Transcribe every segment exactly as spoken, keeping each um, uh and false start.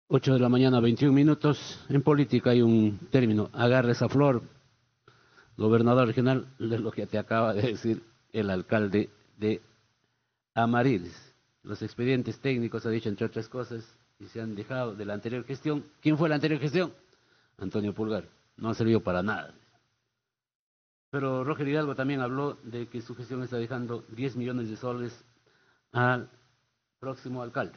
Ocho de la mañana, veintiún minutos. En política hay un término, agarra esa flor. Gobernador regional, es lo que te acaba de decir el alcalde de Amariles. Los expedientes técnicos, ha dicho entre otras cosas, y se han dejado de la anterior gestión. ¿Quién fue la anterior gestión? Antonio Pulgar. No ha servido para nada. Pero Roger Hidalgo también habló de que su gestión está dejando diez millones de soles al próximo alcalde.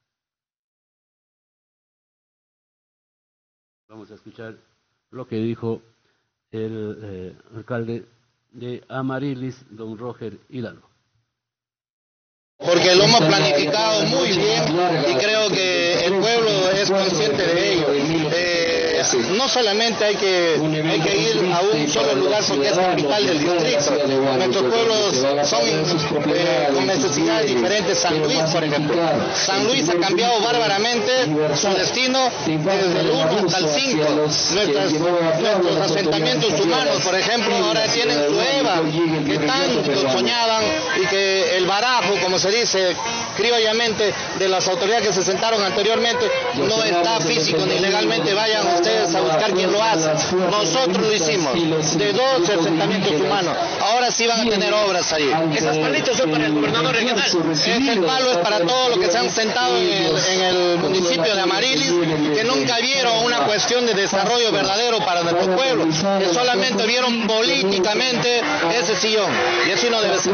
Vamos a escuchar lo que dijo el eh, alcalde de Amarilis, don Roger Hidalgo. Porque lo hemos planificado muy bien y creo que el pueblo es consciente de ello. Eh, no solamente hay que, hay que ir a un solo lugar porque es capital del distrito. Nuestros pueblos son eh, con necesidades diferentes. San Luis, por ejemplo. San Luis ha cambiado bárbaramente su destino desde el uno hasta el cinco. Nuestras, nuestros asentamientos humanos, por ejemplo, ahora tienen su EVA, que tanto soñaban, y que el barajo, como se dice criollamente, de las autoridades que se sentaron anteriormente, no está físico ni legalmente. Vayan ustedes a buscar quién lo hace. Nosotros lo hicimos, de doce asentamientos humanos. Ahora sí van a tener obras ahí. Esas palitas son para el gobernador regional. Ese palo es para todos los que se han sentado en el, en el municipio de Amarilis, que nunca vieron una cuestión de desarrollo verdadero para nuestro pueblo, que solamente vieron políticamente ese sillón. Y así no debe ser.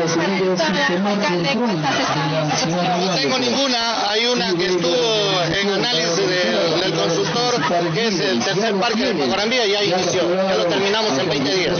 No tengo ninguna. Hay una que estuvo en análisis de, del consultor, que es el tercer parque de Pogorambía, y ya inició. Ya lo terminamos en veinte días.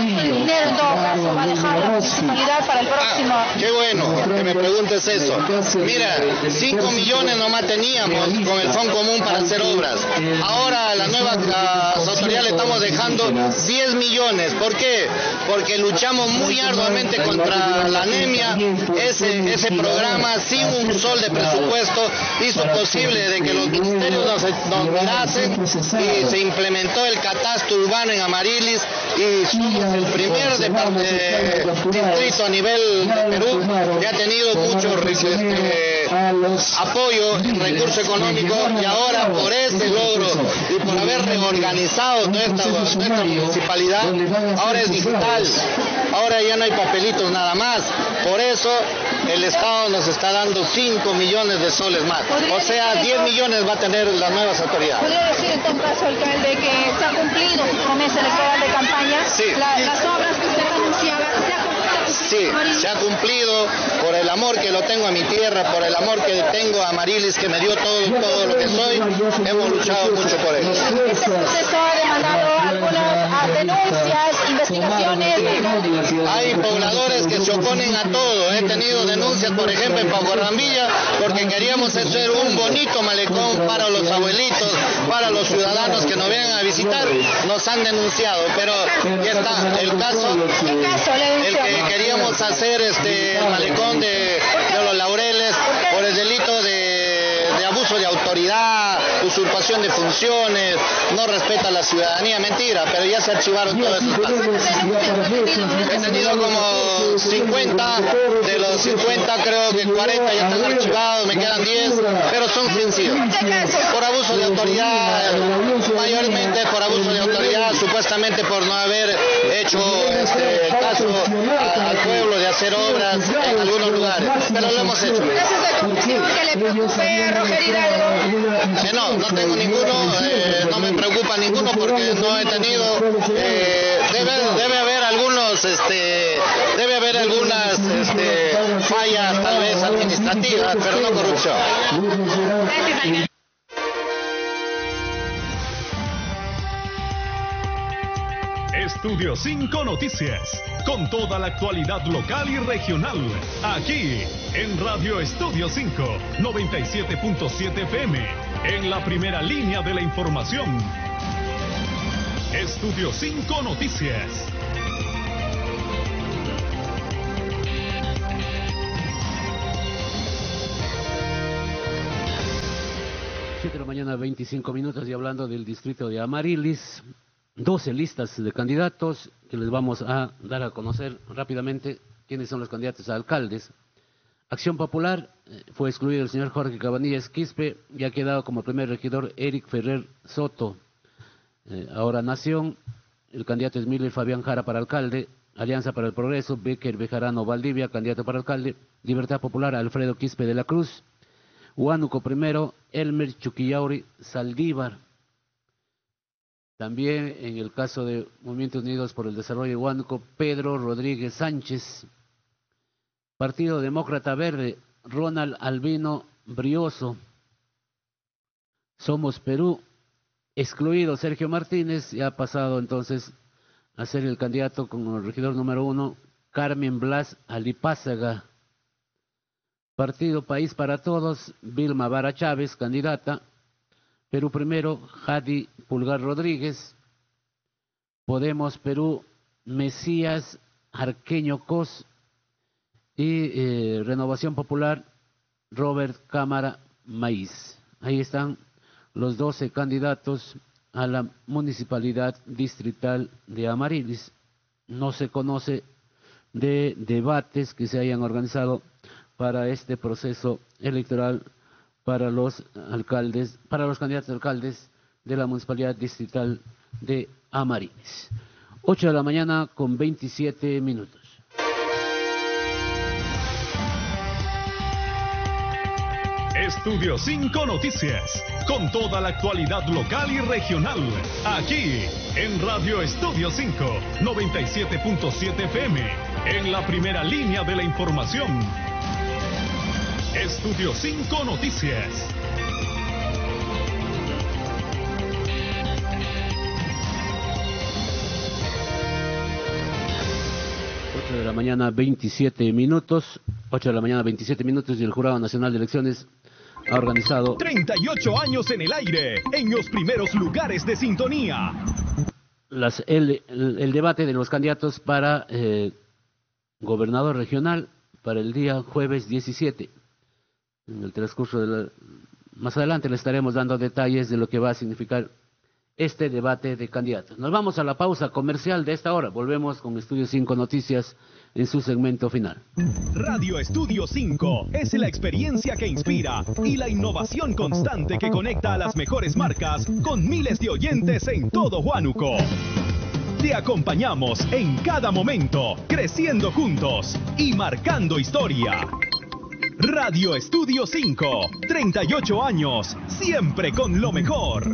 ¿Va a dejar la municipalidad para el próximo? Ah, qué bueno que me preguntes eso. Mira, cinco millones nomás teníamos con el Fondo Común para hacer obras. Ahora a la nueva autoridad le estamos dejando diez millones. ¿Por qué? Porque luchamos muy arduamente contra la anemia. Ese, ese programa, sin un sol de presupuesto, hizo posible de que los ministerios nos, nos mirasen, y se implementó el catastro urbano en Amarilis, y somos el primer de, de, distrito a nivel de Perú que ha tenido mucho este, apoyo en recursos económicos, y ahora por ese logro y por haber reorganizado toda esta, nuestra municipalidad, ahora es digital, ahora ya no hay papelitos nada más. Por eso el Estado nos está dando cinco millones de soles más, o sea, diez millones va a tener las nuevas autoridades. ¿Podría decir en todo caso, alcalde, que se ha cumplido su promesa electoral de campaña? Sí. La, las obras que usted anunciaba, ¿se ha cumplido? Sí, se ha cumplido por el amor que lo tengo a mi tierra, por el amor que tengo a Amarilis, que me dio todo, todo lo que soy. Hemos luchado mucho por ello. Este proceso ha demandado algunas denuncias, investigaciones. Hay pobladores que se oponen a todo. He tenido denuncias, por ejemplo, en Pogorambilla, porque queríamos hacer un bonito malecón para los abuelitos, para los ciudadanos que nos vienen a visitar. Nos han denunciado, pero ya está el caso, ¿Qué caso le el que queríamos hacer este el malecón de, de los Laureles por el delito de, de abuso de autoridad, usurpación de funciones, no respeta a la ciudadanía, mentira, pero ya se archivaron todos esos casos. He tenido como cincuenta, de los cincuenta creo que cuarenta ya están archivados, me quedan diez, pero son sencillos. Por abuso de autoridad, mayormente por abuso de autoridad, supuestamente por no haber hecho este, caso a, al pueblo de hacer obras en algunos lugares, pero lo hemos hecho. ¿Que le preocupe, Roger Hidalgo? Eh, no, no tengo ninguno, eh, no me preocupa ninguno porque no he tenido, eh, debe, debe haber algunos, este, debe haber algunas este, fallas tal vez administrativas, pero no corrupción. Estudio cinco Noticias, con toda la actualidad local y regional, aquí en Radio Estudio cinco, noventa y siete punto siete F M, en la primera línea de la información. Estudio cinco Noticias. siete de la mañana, veinticinco minutos, y hablando del distrito de Amarilis, doce listas de candidatos que les vamos a dar a conocer rápidamente quiénes son los candidatos a alcaldes. Acción Popular, eh, fue excluido el señor Jorge Cabanillas Quispe y ha quedado como primer regidor Eric Ferrer Soto. Eh, ahora Nación, el candidato es Miller Fabián Jara para alcalde. Alianza para el Progreso, Becker Bejarano Valdivia, candidato para alcalde. Libertad Popular, Alfredo Quispe de la Cruz. Huánuco primero, Elmer Chuquillauri Saldívar. También en el caso de Movimiento Unidos por el Desarrollo de Huánuco, Pedro Rodríguez Sánchez. Partido Demócrata Verde, Ronald Albino Brioso. Somos Perú, excluido Sergio Martínez, y ha pasado entonces a ser el candidato como regidor número uno, Carmen Blas Alipázaga. Partido País para Todos, Vilma Vara Chávez, candidata. Perú Primero, Jadi Pulgar Rodríguez. Podemos Perú, Mesías Arqueño Cos. Y eh, Renovación Popular, Robert Cámara Maíz. Ahí están los doce candidatos a la municipalidad distrital de Amarilis. No se conoce de debates que se hayan organizado para este proceso electoral para los alcaldes, para los candidatos a alcaldes de la municipalidad distrital de Amarilis. ocho de la mañana con veintisiete minutos. Estudio cinco Noticias, con toda la actualidad local y regional, aquí en Radio Estudio cinco, noventa y siete punto siete F M, en la primera línea de la información. Estudio cinco Noticias. ocho de la mañana veintisiete minutos, ocho de la mañana veintisiete minutos y el Jurado Nacional de Elecciones ha organizado treinta y ocho años en el aire, en los primeros lugares de sintonía. Las, el, el, el debate de los candidatos para eh, gobernador regional para el día jueves diecisiete. En el transcurso de la, más adelante le estaremos dando detalles de lo que va a significar este debate de candidatos. Nos vamos a la pausa comercial de esta hora. Volvemos con Estudio cinco Noticias en su segmento final. Radio Estudio cinco es la experiencia que inspira y la innovación constante que conecta a las mejores marcas con miles de oyentes en todo Huánuco. Te acompañamos en cada momento, creciendo juntos y marcando historia. Radio Estudio cinco, treinta y ocho años, siempre con lo mejor.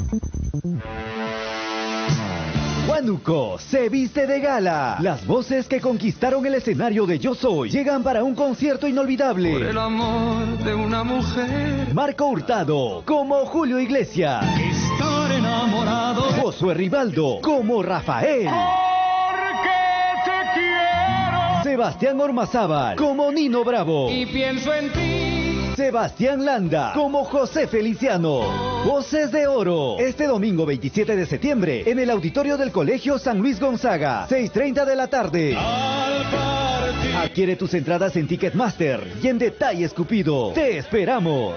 Huánuco se viste de gala. Las voces que conquistaron el escenario de Yo Soy llegan para un concierto inolvidable. Por el amor de una mujer. Marco Hurtado como Julio Iglesias. Estar enamorado. Josué Rivaldo como Rafael. Porque te quiero. Sebastián Ormazábal como Nino Bravo. Y pienso en ti. Sebastián Landa como José Feliciano. Voces de Oro. Este domingo veintisiete de septiembre en el auditorio del Colegio San Luis Gonzaga. seis treinta de la tarde. Adquiere tus entradas en Ticketmaster y en Detalles Cupido. ¡Te esperamos!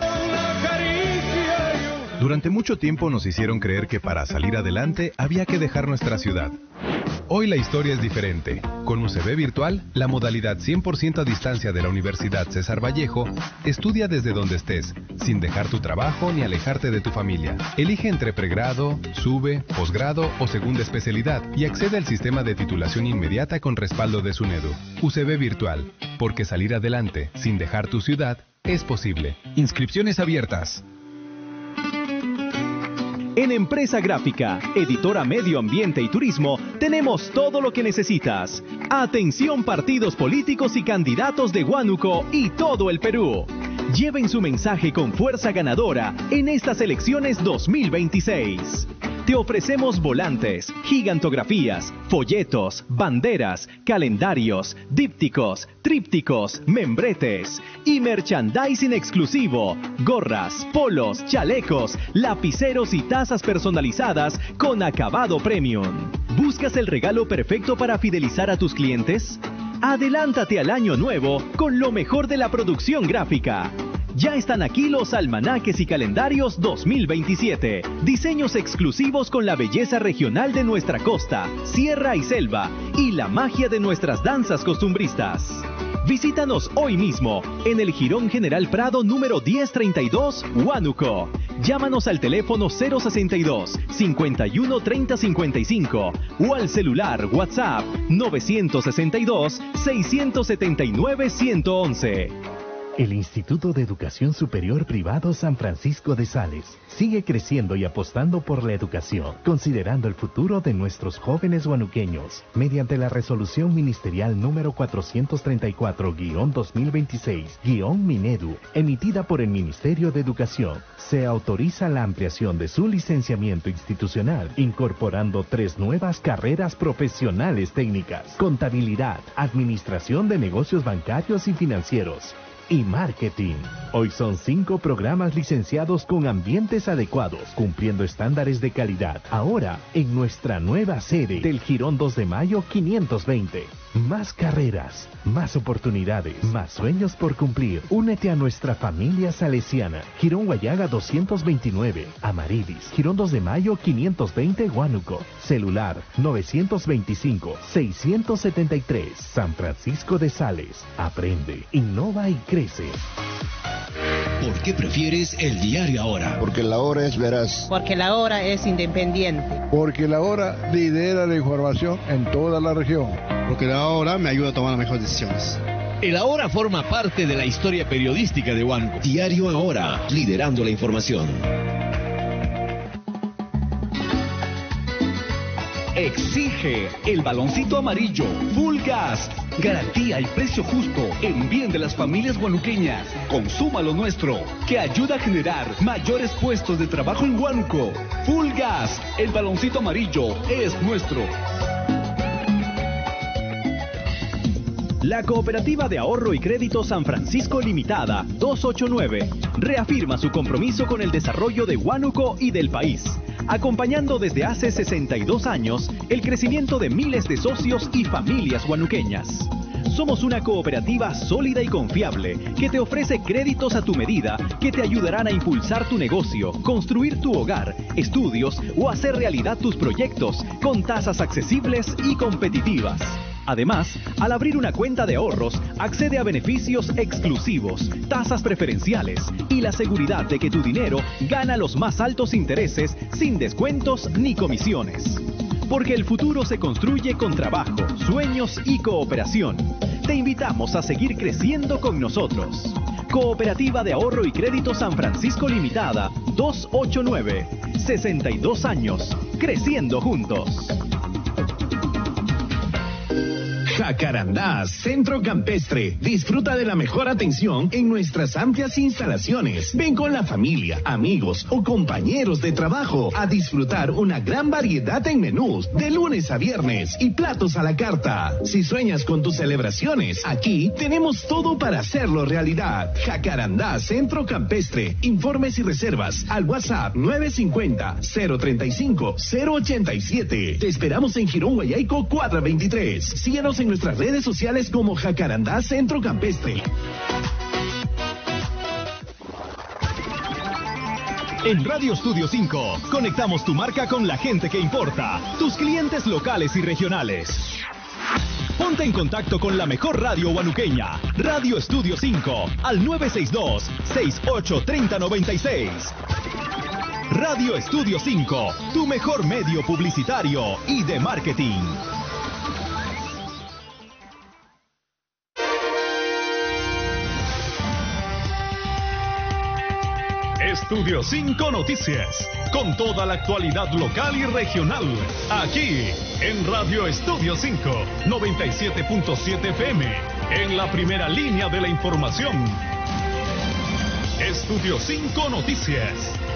Durante mucho tiempo nos hicieron creer que para salir adelante había que dejar nuestra ciudad. Hoy la historia es diferente. Con U C B Virtual, la modalidad cien por ciento a distancia de la Universidad César Vallejo, estudia desde donde estés, sin dejar tu trabajo ni alejarte de tu familia. Elige entre pregrado, sube, posgrado o segunda especialidad y accede al sistema de titulación inmediata con respaldo de SUNEDU. U C B Virtual, porque salir adelante sin dejar tu ciudad es posible. Inscripciones abiertas. En Empresa Gráfica, editora Medio Ambiente y Turismo, tenemos todo lo que necesitas. Atención partidos políticos y candidatos de Huánuco y todo el Perú. Lleven su mensaje con fuerza ganadora en estas elecciones dos mil veintiséis. Te ofrecemos volantes, gigantografías, folletos, banderas, calendarios, dípticos, trípticos, membretes y merchandising exclusivo, gorras, polos, chalecos, lapiceros y tazas personalizadas con acabado premium. ¿Buscas el regalo perfecto para fidelizar a tus clientes? Adelántate al año nuevo con lo mejor de la producción gráfica. Ya están aquí los almanaques y calendarios dos mil veintisiete. Diseños exclusivos con la belleza regional de nuestra costa, sierra y selva y la magia de nuestras danzas costumbristas. Visítanos hoy mismo en el Jirón General Prado número diez treinta y dos, Huánuco. Llámanos al teléfono cero sesenta y dos, cincuenta y uno, treinta cincuenta y cinco o al celular WhatsApp novecientos sesenta y dos, seiscientos setenta y nueve, ciento once. El Instituto de Educación Superior Privado San Francisco de Sales sigue creciendo y apostando por la educación, considerando el futuro de nuestros jóvenes huanuqueños. Mediante la resolución ministerial número cuatrocientos treinta y cuatro guión dos mil veintiséis guión Minedu, emitida por el Ministerio de Educación, se autoriza la ampliación de su licenciamiento institucional, incorporando tres nuevas carreras profesionales técnicas: contabilidad, administración de negocios bancarios y financieros, y marketing. Hoy son cinco programas licenciados con ambientes adecuados, cumpliendo estándares de calidad. Ahora, en nuestra nueva sede del Jirón dos de Mayo quinientos veinte. Más carreras, más oportunidades, más sueños por cumplir. Únete a nuestra familia salesiana. Jirón Guayaga doscientos veintinueve, Amaridis. Jirón dos de Mayo quinientos veinte, Huánuco. Celular novecientos veinticinco, seiscientos setenta y tres. San Francisco de Sales. Aprende, innova y crece. ¿Por qué prefieres el diario Ahora? Porque la hora es veraz. Porque la hora es independiente. Porque la hora lidera la información en toda la región. Porque la hora me ayuda a tomar las mejores decisiones. El Ahora forma parte de la historia periodística de Huánuco. Diario Ahora, liderando la información. Exige el baloncito amarillo Full Gas. Garantía y precio justo en bien de las familias huanuqueñas. Consuma lo nuestro, que ayuda a generar mayores puestos de trabajo en Huánuco. Full Gas, el baloncito amarillo es nuestro. La Cooperativa de Ahorro y Crédito San Francisco Limitada, doscientos ochenta y nueve, reafirma su compromiso con el desarrollo de Huánuco y del país, acompañando desde hace sesenta y dos años el crecimiento de miles de socios y familias huanuqueñas. Somos una cooperativa sólida y confiable que te ofrece créditos a tu medida que te ayudarán a impulsar tu negocio, construir tu hogar, estudios o hacer realidad tus proyectos con tasas accesibles y competitivas. Además, al abrir una cuenta de ahorros, accede a beneficios exclusivos, tasas preferenciales y la seguridad de que tu dinero gana los más altos intereses sin descuentos ni comisiones. Porque el futuro se construye con trabajo, sueños y cooperación. Te invitamos a seguir creciendo con nosotros. Cooperativa de Ahorro y Crédito San Francisco Limitada, doscientos ochenta y nueve, sesenta y dos años, creciendo juntos. Jacarandá, Centro Campestre. Disfruta de la mejor atención en nuestras amplias instalaciones. Ven con la familia, amigos o compañeros de trabajo a disfrutar una gran variedad en menús de lunes a viernes y platos a la carta. Si sueñas con tus celebraciones, aquí tenemos todo para hacerlo realidad. Jacarandá, Centro Campestre. Informes y reservas al WhatsApp nueve cinco cero, cero treinta y cinco, cero ochenta y siete. Te esperamos en Jirón Guayaico cuadra veintitrés. Síguenos en nuestras redes sociales como Jacarandá Centro Campestre. En Radio Estudio cinco, conectamos tu marca con la gente que importa, tus clientes locales y regionales. Ponte en contacto con la mejor radio huanuqueña, Radio Estudio cinco, al nueve seis dos, seis ocho tres cero nueve seis. Radio Estudio cinco, tu mejor medio publicitario y de marketing. Estudio cinco Noticias, con toda la actualidad local y regional, aquí en Radio Estudio cinco, noventa y siete punto siete F M, en la primera línea de la información. Estudio cinco Noticias.